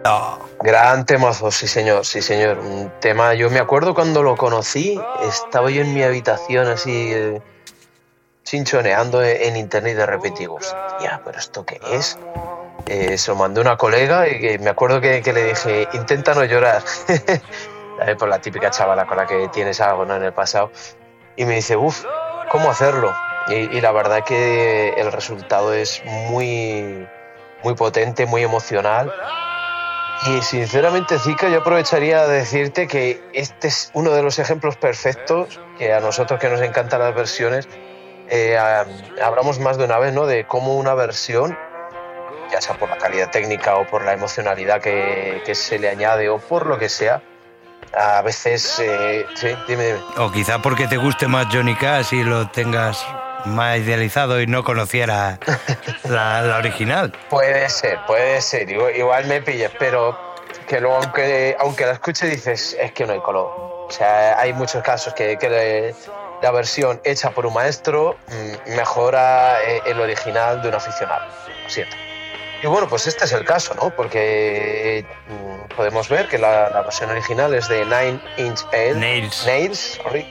Gran temazo, sí señor, sí señor. Un tema, yo me acuerdo cuando lo conocí, estaba yo en mi habitación así, chinchoneando en internet y de repente digo, hostia, ¿pero esto qué es? Se lo mandé a una colega y me acuerdo que le dije, intenta no llorar. Por la típica chavala con la que tienes algo, ¿no?, en el pasado. Y me dice, ¿cómo hacerlo? Y la verdad que el resultado es muy, muy potente, muy emocional. Y sinceramente, Zika, yo aprovecharía de decirte que este es uno de los ejemplos perfectos que a nosotros que nos encantan las versiones, hablamos más de una vez, ¿no?, de cómo una versión, ya sea por la calidad técnica o por la emocionalidad que se le añade o por lo que sea, a veces... sí, dime. O quizá porque te guste más Johnny Cash y lo tengas más idealizado y no conociera la original. Puede ser, igual me pilles, pero que luego aunque la escuche dices, es que no hay color. O sea, hay muchos casos que la versión hecha por un maestro mejora el original de un aficionado. Lo siento. Y bueno, pues este es el caso, ¿no? Porque podemos ver que la versión original es de Nine Inch Nails, sorry.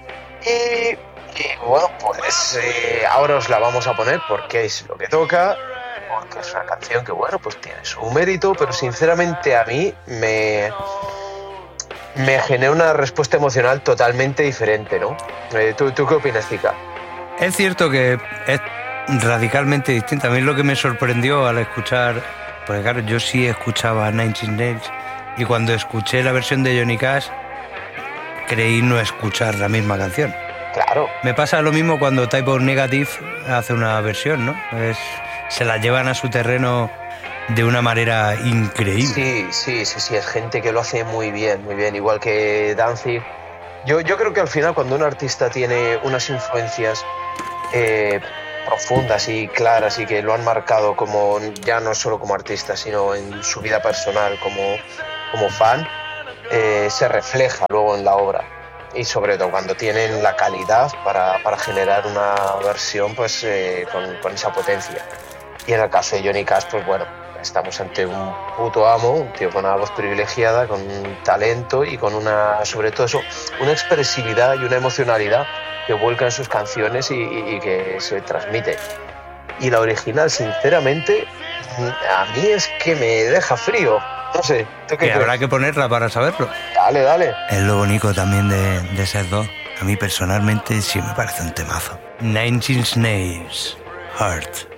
Y bueno, pues ahora os la vamos a poner porque es lo que toca, porque es una canción que, bueno, pues tiene su mérito, pero sinceramente a mí me genera una respuesta emocional totalmente diferente, ¿no? ¿Tú qué opinas, Zika? Es cierto que es radicalmente distinta. A mí lo que me sorprendió al escuchar, porque claro, yo sí escuchaba Nine Inch Nails y cuando escuché la versión de Johnny Cash creí no escuchar la misma canción. Claro. Me pasa lo mismo cuando Type O Negative hace una versión, ¿no? Se la llevan a su terreno de una manera increíble. Sí, es gente que lo hace muy bien, igual que Danzig. Yo creo que al final cuando un artista tiene unas influencias profundas y claras y que lo han marcado como ya no solo como artista, sino en su vida personal como fan, se refleja luego en la obra. Y sobre todo cuando tienen la calidad para generar una versión pues con esa potencia. Y en el caso de Johnny Cash, pues bueno, estamos ante un puto amo, un tío con una voz privilegiada, con un talento y con sobre todo eso, una expresividad y una emocionalidad que vuelca en sus canciones y que se transmite. Y la original, sinceramente, a mí es que me deja frío. No sé, ¿tú qué crees? Habrá que ponerla para saberlo. Dale. Es lo bonito también de ser dos. A mí personalmente sí me parece un temazo. Nine Inch Nails, Heart.